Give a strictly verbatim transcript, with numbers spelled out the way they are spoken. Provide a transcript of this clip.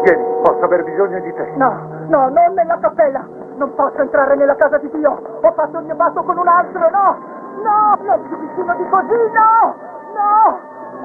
Vieni, posso aver bisogno di te. No, no, non nella cappella. Non posso entrare nella casa di Dio. Ho fatto il mio patto con un altro, no. No, non più vicino di così, no.